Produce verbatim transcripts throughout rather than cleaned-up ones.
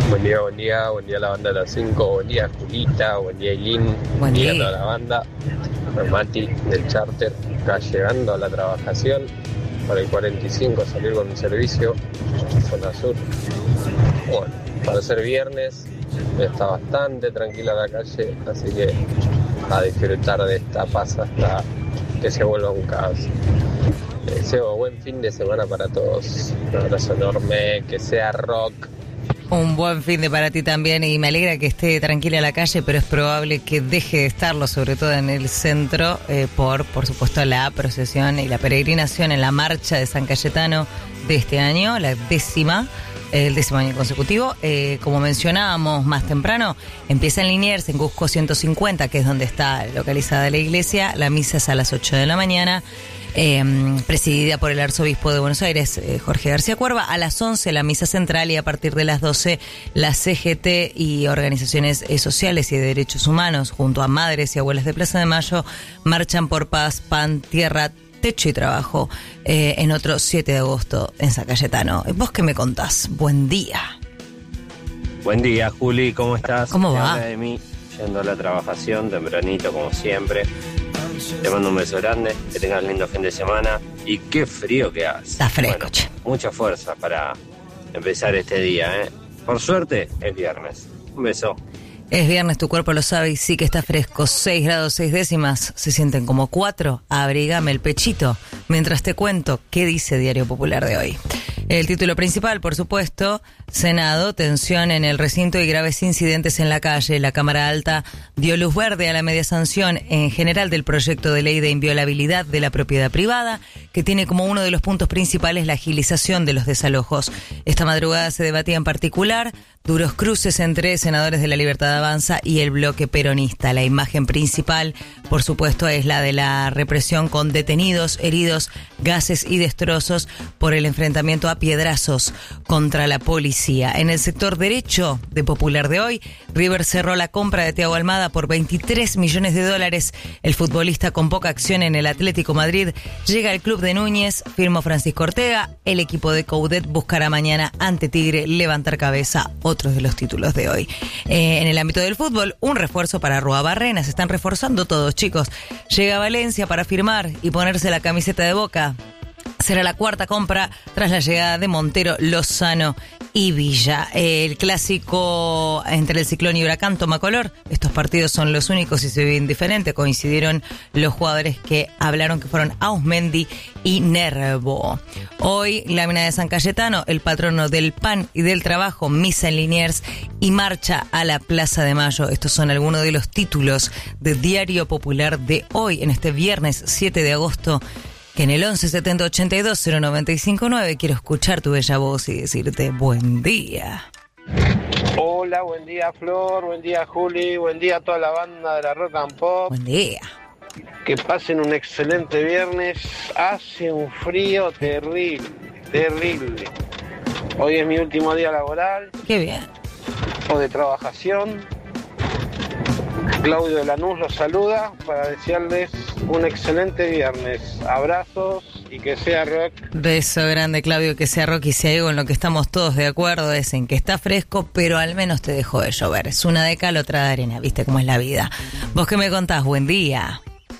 Buen día, buen día, buen día a la banda de las cinco, buen día Julita, buen día Eileen, buen día a toda la banda. Soy Mati del Charter, acá llegando a la trabajación para el cuarenta y cinco, salir con mi servicio, zona sur. Bueno, para ser viernes está bastante tranquila la calle, así que a disfrutar de esta paz hasta que se vuelva un caos. Les deseo buen fin de semana para todos, un abrazo enorme, que sea rock. Un buen fin de para ti también, y me alegra que esté tranquila la calle, pero es probable que deje de estarlo, sobre todo en el centro, eh, por por supuesto la procesión y la peregrinación en la marcha de San Cayetano de este año, la décima, el décimo año consecutivo. Eh, como mencionábamos más temprano, empieza en Liniers, en Cusco ciento cincuenta, que es donde está localizada la iglesia. La misa es a las ocho de la mañana. Eh, presidida por el arzobispo de Buenos Aires, eh, Jorge García Cuerva. A las once la misa central, y a partir de las doce la C G T y organizaciones eh, sociales y de derechos humanos, junto a madres y abuelas de Plaza de Mayo, marchan por paz, pan, tierra, techo y trabajo, eh, en otro siete de agosto en San Cayetano. ¿Vos qué me contás? Buen día. Buen día, Juli, ¿cómo estás? ¿Cómo Te va? habla de mí, yendo a la trabajación, tempranito como siempre. Te mando un beso grande, que tengas lindo fin de semana. Y qué frío que hace. Está fresco, bueno, che. mucha fuerza para empezar este día, ¿eh? Por suerte, es viernes. Un beso. Es viernes, tu cuerpo lo sabe y sí que está fresco. seis grados seis décimas, se sienten como cuatro. Abrigame el pechito mientras te cuento qué dice Diario Popular de hoy. El título principal, por supuesto: Senado, tensión en el recinto y graves incidentes en la calle. La Cámara Alta dio luz verde a la media sanción en general del proyecto de ley de inviolabilidad de la propiedad privada, que tiene como uno de los puntos principales la agilización de los desalojos. Esta madrugada se debatía en particular duros cruces entre senadores de la Libertad Avanza y el bloque peronista. La imagen principal, por supuesto, es la de la represión con detenidos, heridos, gases y destrozos por el enfrentamiento a piedrazos contra la policía. En el sector derecho de Popular de hoy, River cerró la compra de Thiago Almada por veintitrés millones de dólares. El futbolista, con poca acción en el Atlético Madrid, llega al club de Núñez, firmó Francisco Ortega. El equipo de Coudet buscará mañana ante Tigre levantar cabeza. Otros de los títulos de hoy. Eh, en el ámbito del fútbol, un refuerzo para Arruabarrena. Se están reforzando todos, chicos. Llega a Valencia para firmar y ponerse la camiseta de Boca. Será la cuarta compra tras la llegada de Montero, Lozano y Villa. El clásico entre el Ciclón y Huracán toma color. Estos partidos son los únicos y se viven diferente. Coincidieron los jugadores que hablaron, que fueron Ausmendi y Nervo. Hoy, lámina de San Cayetano, el patrono del pan y del trabajo, misa en Liniers y marcha a la Plaza de Mayo. Estos son algunos de los títulos de Diario Popular de hoy, en este viernes siete de agosto. Que en el once setenta ochenta y dos cero noventa y cinco nueve quiero escuchar tu bella voz y decirte buen día. Hola, buen día Flor, buen día Juli, buen día a toda la banda de la Rock and Pop. Buen día. Que pasen un excelente viernes. Hace un frío terrible, terrible. Hoy es mi último día laboral. Qué bien. O de trabajación. Claudio de Lanús los saluda para desearles un excelente viernes. Abrazos y que sea rock. Beso grande, Claudio, que sea rock. Y si hay algo en lo que estamos todos de acuerdo es en que está fresco, pero al menos te dejó de llover. Es una de cal, otra de arena, viste cómo es la vida. ¿Vos qué me contás? Buen día.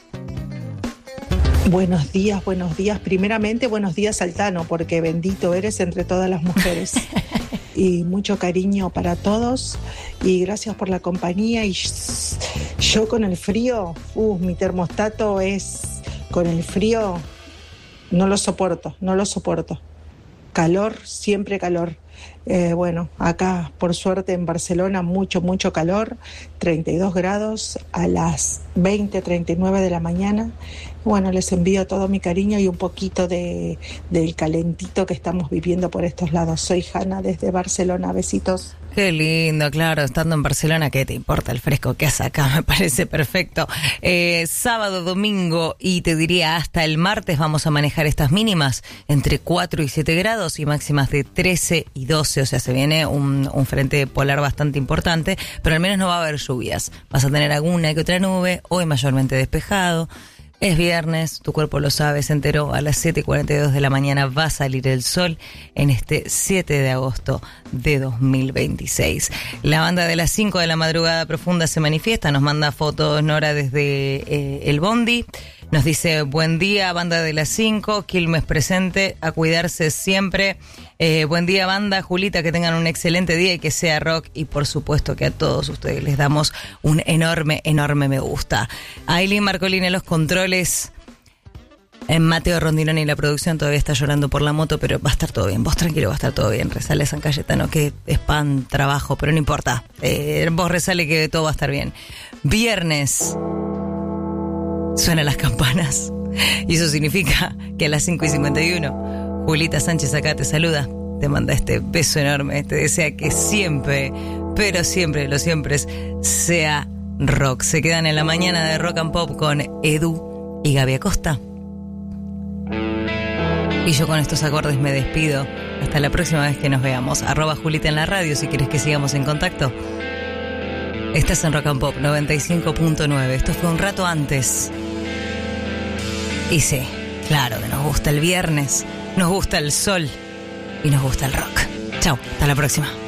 Buenos días, buenos días. Primeramente, buenos días, Altano, porque bendito eres entre todas las mujeres. Y mucho cariño para todos y gracias por la compañía. Y yo con el frío, uh, mi termostato es, con el frío no lo soporto, no lo soporto. Calor, siempre calor. Eh, bueno, acá por suerte en Barcelona mucho, mucho calor, treinta y dos grados a las veinte, treinta y nueve de la mañana. Bueno, les envío todo mi cariño y un poquito de, del calentito que estamos viviendo por estos lados. Soy Hanna desde Barcelona, besitos. Qué lindo, claro, estando en Barcelona, ¿qué te importa el fresco que hace acá? Me parece perfecto. Eh, sábado, domingo y te diría hasta el martes vamos a manejar estas mínimas entre cuatro y siete grados y máximas de trece y doce, o sea, se viene un, un frente polar bastante importante, pero al menos no va a haber lluvias. Vas a tener alguna que otra nube, hoy mayormente despejado. Es viernes, tu cuerpo lo sabe, se enteró, a las siete y cuarenta y dos de la mañana va a salir el sol en este siete de agosto de dos mil veintiséis. La banda de las cinco de la madrugada profunda se manifiesta, nos manda fotos Nora desde eh, el Bondi, nos dice buen día banda de las cinco, Quilmes presente, a cuidarse siempre. Eh, buen día banda, Julita, que tengan un excelente día y que sea rock, y por supuesto que a todos ustedes les damos un enorme, enorme me gusta. Aileen Marcolini en los controles, en Mateo Rondinoni en la producción, todavía está llorando por la moto, pero va a estar todo bien, vos tranquilo, va a estar todo bien. Rezale San Cayetano, que es pan, trabajo, pero no importa, eh, vos rezale que todo va a estar bien. Viernes, suenan las campanas, y eso significa que a las cinco y cincuenta y uno Julita Sánchez acá te saluda, te manda este beso enorme, te desea que siempre, pero siempre, lo siempre sea rock. Se quedan en la mañana de Rock and Pop con Edu y Gaby Acosta. Y yo con estos acordes me despido. Hasta la próxima vez que nos veamos. Arroba Julita en la radio si quieres que sigamos en contacto. Estás en Rock and Pop noventa y cinco punto nueve. Esto fue un rato antes. Y sí, claro que nos gusta el viernes. Nos gusta el sol y nos gusta el rock. Chau, hasta la próxima.